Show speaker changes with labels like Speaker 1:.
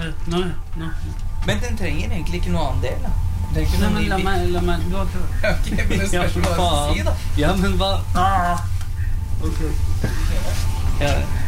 Speaker 1: Nå.
Speaker 2: Men den trenger egentlig ikke noe annen del, da.
Speaker 1: Nei, men la meg, du har klart.
Speaker 2: Ok, men det skal du bare si, da.
Speaker 1: Ja, men hva? Ok.
Speaker 2: Ja.